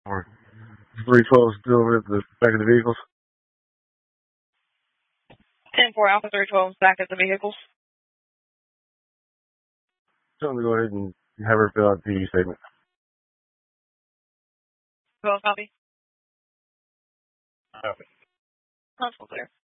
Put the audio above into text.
Or 312 still at the back of the vehicles? 10-4 Alpha 312 back at the vehicles. So I'm going to go ahead and have her fill out the PD statement. Well, copy. Copy. That's clear.